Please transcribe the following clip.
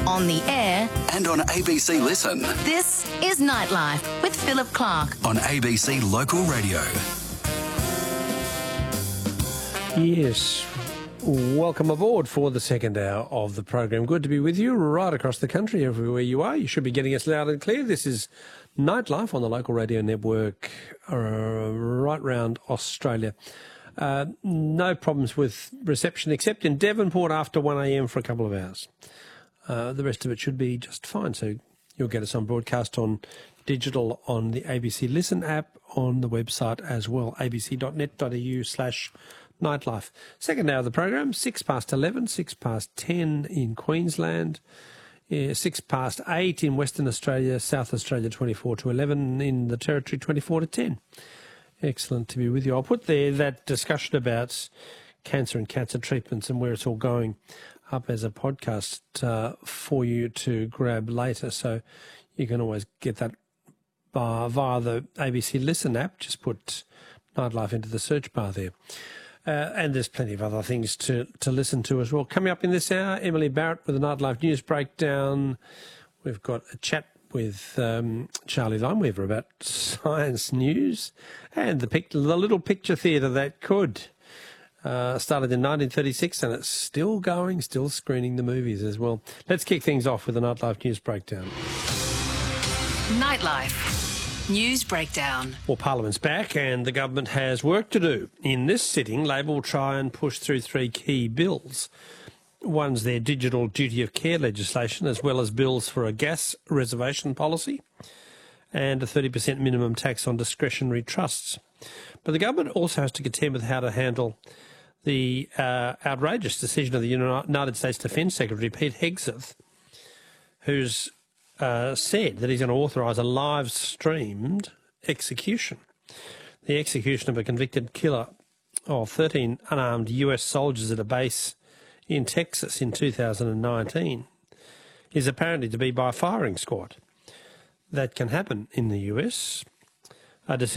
on the air, and on ABC Listen. this is Nightlife with Philip Clark. On ABC Local Radio. Yes, welcome aboard for the second hour of the program. Good to be with you right across the country, everywhere you are. You should be getting us loud and clear. This is Nightlife on the Local Radio Network right round Australia. No problems with reception except in Devonport after 1 a.m. for a couple of hours. The rest of it should be just fine. So you'll get us on broadcast on digital on the ABC Listen app, on the website as well, abc.net.au/nightlife. Second hour of the program, 11, 10 in Queensland, 8 in Western Australia, South Australia 24 to 11, in the Territory 24 to 10. Excellent to be with you. I'll put there that discussion about cancer and cancer treatments and where it's all going up as a podcast for you to grab later. So you can always get that via the ABC Listen app. Just put Nightlife into the search bar there. And there's plenty of other things to listen to as well. Coming up in this hour, Emily Barrett with the Nightlife News Breakdown. We've got a chat with Charlie Limeweaver about science news and the little picture theatre that could. Started in 1936 and it's still going, still screening the movies as well. Let's kick things off with the Nightlife News Breakdown. Nightlife News Breakdown. Well, Parliament's back and the government has work to do. In this sitting, Labor will try and push through three key bills. One's their digital duty of care legislation, as well as bills for a gas reservation policy and a 30% minimum tax on discretionary trusts. But the government also has to contend with how to handle the outrageous decision of the United States Defence Secretary, Pete Hegseth, who's said that he's going to authorise a live-streamed execution. The execution of a convicted killer of 13 unarmed US soldiers at a base in Texas in 2019 is apparently to be by firing squad. That can happen in the US. A decision